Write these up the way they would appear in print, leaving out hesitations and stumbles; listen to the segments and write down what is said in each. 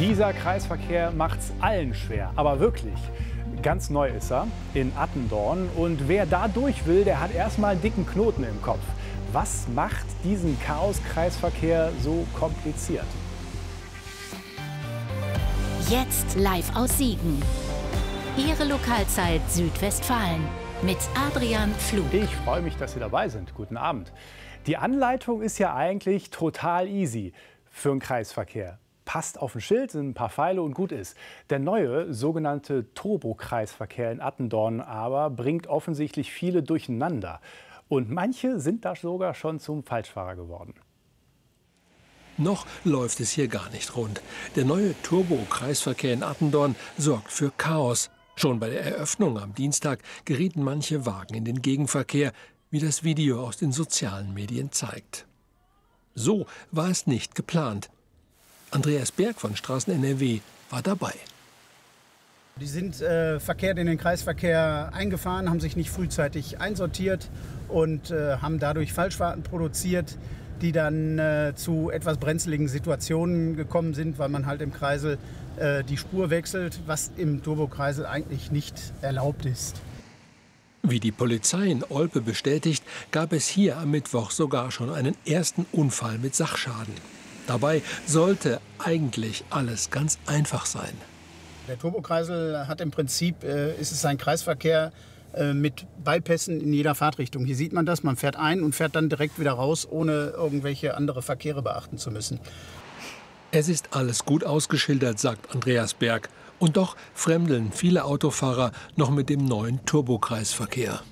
Dieser Kreisverkehr macht's allen schwer, aber wirklich. Ganz neu ist er in Attendorn und wer da durch will, der hat erstmal einen dicken Knoten im Kopf. Was macht diesen Chaos-Kreisverkehr so kompliziert? Jetzt live aus Siegen. Ihre Lokalzeit Südwestfalen mit Adrian Flug. Ich freue mich, dass Sie dabei sind. Guten Abend. Die Anleitung ist ja eigentlich total easy für einen Kreisverkehr. Passt auf ein Schild, sind ein paar Pfeile und gut ist. Der neue sogenannte Turbo-Kreisverkehr in Attendorn aber bringt offensichtlich viele durcheinander. Und manche sind da sogar schon zum Falschfahrer geworden. Noch läuft es hier gar nicht rund. Der neue Turbo-Kreisverkehr in Attendorn sorgt für Chaos. Schon bei der Eröffnung am Dienstag gerieten manche Wagen in den Gegenverkehr, wie das Video aus den sozialen Medien zeigt. So war es nicht geplant. Andreas Berg von Straßen NRW war dabei. Die sind verkehrt in den Kreisverkehr eingefahren, haben sich nicht frühzeitig einsortiert und haben dadurch Falschfahrten produziert, die dann zu etwas brenzligen Situationen gekommen sind, weil man halt im Kreisel die Spur wechselt, was im Turbokreisel eigentlich nicht erlaubt ist. Wie die Polizei in Olpe bestätigt, gab es hier am Mittwoch sogar schon einen ersten Unfall mit Sachschaden. Dabei sollte eigentlich alles ganz einfach sein. Der Turbokreisel hat im Prinzip, ist es ein Kreisverkehr mit Beipässen in jeder Fahrtrichtung. Hier sieht man das, man fährt ein und fährt dann direkt wieder raus, ohne irgendwelche andere Verkehre beachten zu müssen. Es ist alles gut ausgeschildert, sagt Andreas Berg. Und doch fremdeln viele Autofahrer noch mit dem neuen Turbokreisverkehr.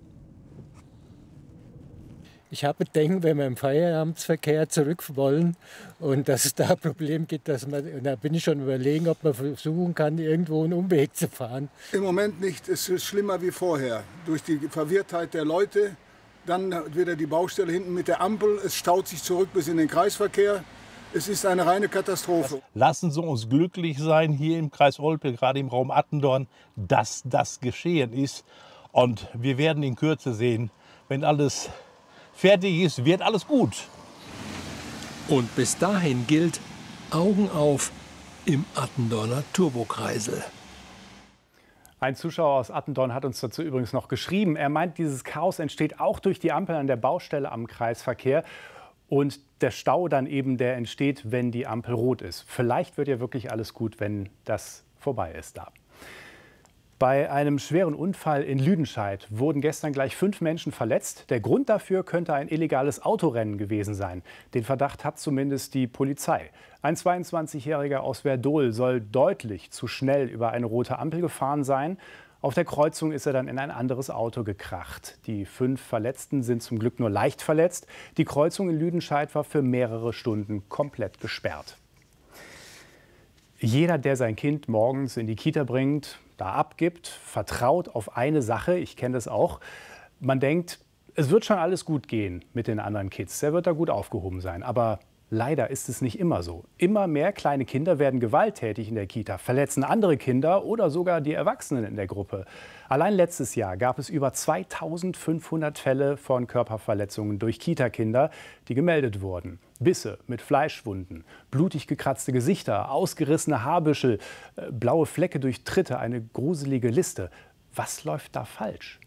Ich habe Bedenken, wenn wir im Feierabendsverkehr zurück wollen und dass es da ein Problem gibt, und da bin ich schon überlegen, ob man versuchen kann, irgendwo einen Umweg zu fahren. Im Moment nicht. Es ist schlimmer wie vorher. Durch die Verwirrtheit der Leute, dann wieder die Baustelle hinten mit der Ampel. Es staut sich zurück bis in den Kreisverkehr. Es ist eine reine Katastrophe. Lassen Sie uns glücklich sein hier im Kreis Olpe, gerade im Raum Attendorn, dass das geschehen ist. Und wir werden in Kürze sehen, wenn alles fertig ist, wird alles gut. Und bis dahin gilt, Augen auf im Attendorner Turbokreisel. Ein Zuschauer aus Attendorn hat uns dazu übrigens noch geschrieben. Er meint, dieses Chaos entsteht auch durch die Ampel an der Baustelle am Kreisverkehr. Und der Stau dann eben, der entsteht, wenn die Ampel rot ist. Vielleicht wird ja wirklich alles gut, wenn das vorbei ist da. Bei einem schweren Unfall in Lüdenscheid wurden gestern gleich 5 Menschen verletzt. Der Grund dafür könnte ein illegales Autorennen gewesen sein. Den Verdacht hat zumindest die Polizei. Ein 22-Jähriger aus Werdohl soll deutlich zu schnell über eine rote Ampel gefahren sein. Auf der Kreuzung ist er dann in ein anderes Auto gekracht. Die 5 Verletzten sind zum Glück nur leicht verletzt. Die Kreuzung in Lüdenscheid war für mehrere Stunden komplett gesperrt. Jeder, der sein Kind morgens in die Kita bringt, da abgibt, vertraut auf eine Sache. Ich kenne das auch. Man denkt, es wird schon alles gut gehen mit den anderen Kids. Der wird da gut aufgehoben sein. Aber leider ist es nicht immer so. Immer mehr kleine Kinder werden gewalttätig in der Kita, verletzen andere Kinder oder sogar die Erwachsenen in der Gruppe. Allein letztes Jahr gab es über 2500 Fälle von Körperverletzungen durch Kita-Kinder, die gemeldet wurden. Bisse mit Fleischwunden, blutig gekratzte Gesichter, ausgerissene Haarbüschel, blaue Flecke durch Tritte, eine gruselige Liste. Was läuft da falsch?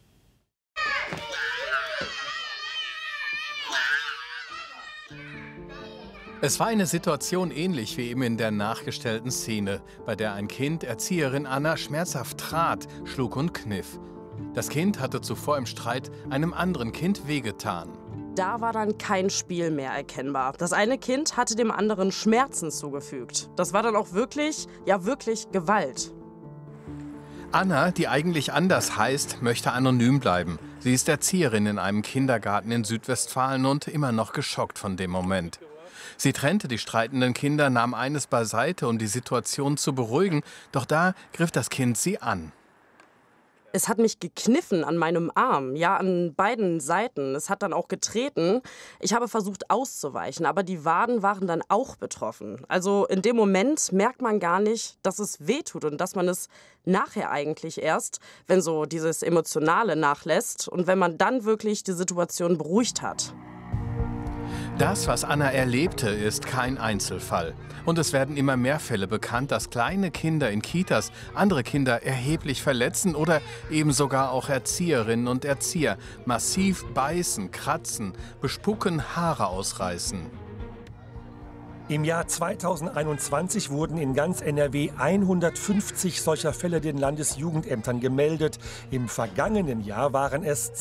Es war eine Situation ähnlich wie eben in der nachgestellten Szene, bei der ein Kind Erzieherin Anna schmerzhaft trat, schlug und kniff. Das Kind hatte zuvor im Streit einem anderen Kind wehgetan. Da war dann kein Spiel mehr erkennbar. Das eine Kind hatte dem anderen Schmerzen zugefügt. Das war dann auch wirklich, ja wirklich Gewalt. Anna, die eigentlich anders heißt, möchte anonym bleiben. Sie ist Erzieherin in einem Kindergarten in Südwestfalen und immer noch geschockt von dem Moment. Sie trennte die streitenden Kinder, nahm eines beiseite, um die Situation zu beruhigen, doch da griff das Kind sie an. Es hat mich gekniffen an meinem Arm, ja, an beiden Seiten. Es hat dann auch getreten. Ich habe versucht auszuweichen, aber die Waden waren dann auch betroffen. Also in dem Moment merkt man gar nicht, dass es wehtut und dass man es nachher eigentlich erst, wenn so dieses Emotionale nachlässt und wenn man dann wirklich die Situation beruhigt hat. Das, was Anna erlebte, ist kein Einzelfall. Und es werden immer mehr Fälle bekannt, dass kleine Kinder in Kitas andere Kinder erheblich verletzen oder eben sogar auch Erzieherinnen und Erzieher massiv beißen, kratzen, bespucken, Haare ausreißen. Im Jahr 2021 wurden in ganz NRW 150 solcher Fälle den Landesjugendämtern gemeldet. Im vergangenen Jahr waren es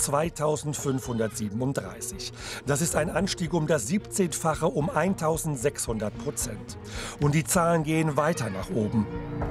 2537. Das ist ein Anstieg um das 17-fache, um 1600%. Und die Zahlen gehen weiter nach oben.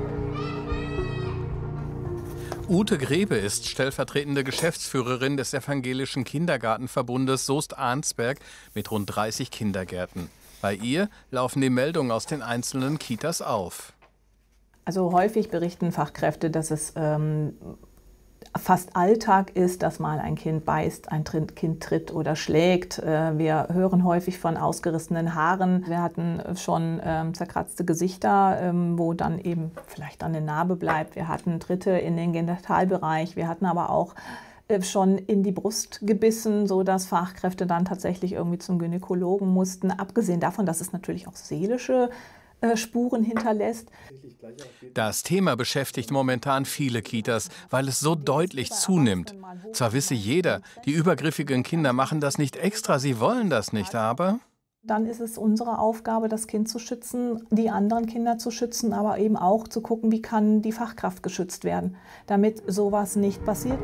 Ute Grebe ist stellvertretende Geschäftsführerin des Evangelischen Kindergartenverbundes Soest-Arnsberg mit rund 30 Kindergärten. Bei ihr laufen die Meldungen aus den einzelnen Kitas auf. Also häufig berichten Fachkräfte, dass es fast Alltag ist, dass mal ein Kind beißt, ein Kind tritt oder schlägt. Wir hören häufig von ausgerissenen Haaren. Wir hatten schon zerkratzte Gesichter, wo dann eben vielleicht eine Narbe bleibt. Wir hatten Tritte in den Genitalbereich. Wir hatten aber auch schon in die Brust gebissen, sodass Fachkräfte dann tatsächlich irgendwie zum Gynäkologen mussten. Abgesehen davon, dass es natürlich auch seelische Spuren hinterlässt. Das Thema beschäftigt momentan viele Kitas, weil es so deutlich zunimmt. Zwar wisse jeder, die übergriffigen Kinder machen das nicht extra, sie wollen das nicht, aber... Dann ist es unsere Aufgabe, das Kind zu schützen, die anderen Kinder zu schützen, aber eben auch zu gucken, wie kann die Fachkraft geschützt werden, damit sowas nicht passiert.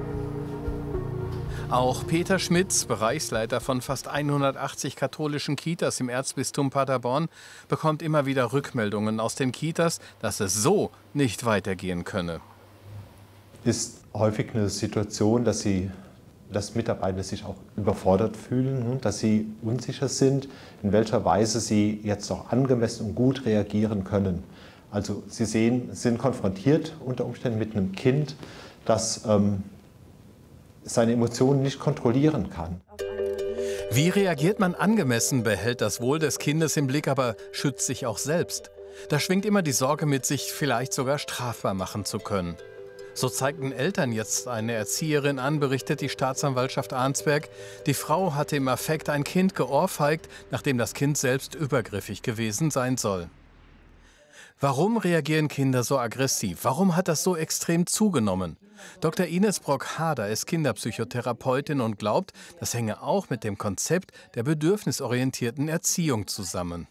Auch Peter Schmitz, Bereichsleiter von fast 180 katholischen Kitas im Erzbistum Paderborn, bekommt immer wieder Rückmeldungen aus den Kitas, dass es so nicht weitergehen könne. Ist häufig eine Situation, dass Mitarbeiter sich auch überfordert fühlen, dass sie unsicher sind, in welcher Weise sie jetzt auch angemessen und gut reagieren können. Also sie sind konfrontiert unter Umständen mit einem Kind, das seine Emotionen nicht kontrollieren kann. Wie reagiert man angemessen, behält das Wohl des Kindes im Blick, aber schützt sich auch selbst? Da schwingt immer die Sorge mit, sich vielleicht sogar strafbar machen zu können. So zeigten Eltern jetzt eine Erzieherin an, berichtet die Staatsanwaltschaft Arnsberg. Die Frau hatte im Affekt ein Kind geohrfeigt, nachdem das Kind selbst übergriffig gewesen sein soll. Warum reagieren Kinder so aggressiv? Warum hat das so extrem zugenommen? Dr. Ines Brock-Hader ist Kinderpsychotherapeutin und glaubt, das hänge auch mit dem Konzept der bedürfnisorientierten Erziehung zusammen.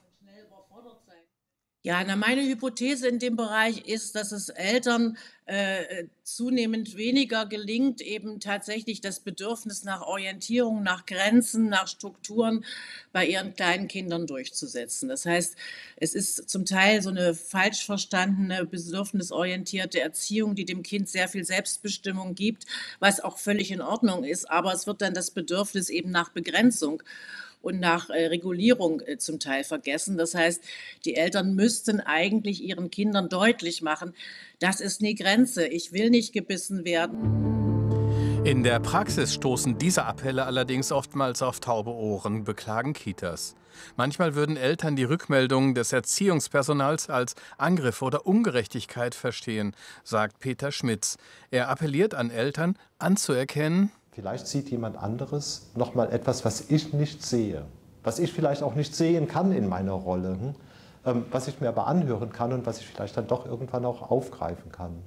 Ja, meine Hypothese in dem Bereich ist, dass es Eltern zunehmend weniger gelingt, eben tatsächlich das Bedürfnis nach Orientierung, nach Grenzen, nach Strukturen bei ihren kleinen Kindern durchzusetzen. Das heißt, es ist zum Teil so eine falsch verstandene, bedürfnisorientierte Erziehung, die dem Kind sehr viel Selbstbestimmung gibt, was auch völlig in Ordnung ist. Aber es wird dann das Bedürfnis eben nach Begrenzung und nach Regulierung zum Teil vergessen. Das heißt, die Eltern müssten eigentlich ihren Kindern deutlich machen, das ist eine Grenze, ich will nicht gebissen werden. In der Praxis stoßen diese Appelle allerdings oftmals auf taube Ohren, beklagen Kitas. Manchmal würden Eltern die Rückmeldungen des Erziehungspersonals als Angriff oder Ungerechtigkeit verstehen, sagt Peter Schmitz. Er appelliert an Eltern, anzuerkennen: Vielleicht sieht jemand anderes noch mal etwas, was ich nicht sehe, was ich vielleicht auch nicht sehen kann in meiner Rolle, was ich mir aber anhören kann und was ich vielleicht dann doch irgendwann auch aufgreifen kann.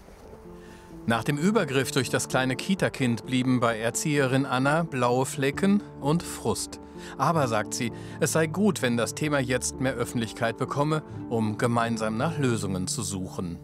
Nach dem Übergriff durch das kleine Kita-Kind blieben bei Erzieherin Anna blaue Flecken und Frust. Aber, sagt sie, es sei gut, wenn das Thema jetzt mehr Öffentlichkeit bekomme, um gemeinsam nach Lösungen zu suchen.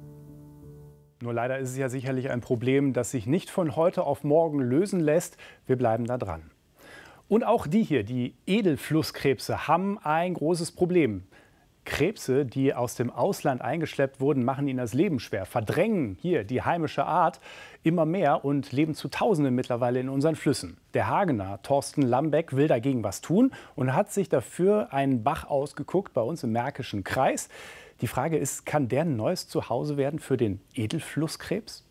Nur leider ist es ja sicherlich ein Problem, das sich nicht von heute auf morgen lösen lässt. Wir bleiben da dran. Und auch die hier, die Edelflusskrebse, haben ein großes Problem. Krebse, die aus dem Ausland eingeschleppt wurden, machen ihnen das Leben schwer, verdrängen hier die heimische Art immer mehr und leben zu Tausenden mittlerweile in unseren Flüssen. Der Hagener Thorsten Lambeck will dagegen was tun und hat sich dafür einen Bach ausgeguckt bei uns im Märkischen Kreis. Die Frage ist, kann der ein neues Zuhause werden für den Edelflusskrebs?